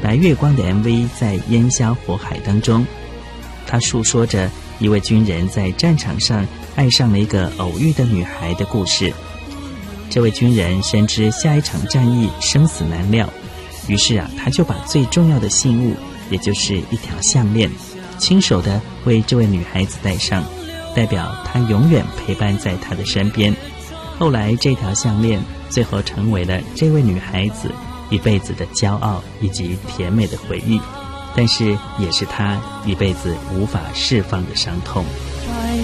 白月光的 MV 在烟消火海当中，他述说着一位军人在战场上爱上了一个偶遇的女孩的故事。这位军人深知下一场战役生死难料，于是他就把最重要的信物，也就是一条项链，亲手的为这位女孩子戴上，代表他永远陪伴在她的身边。后来这条项链最后成为了这位女孩子一辈子的骄傲以及甜美的回忆，但是也是她一辈子无法释放的伤痛。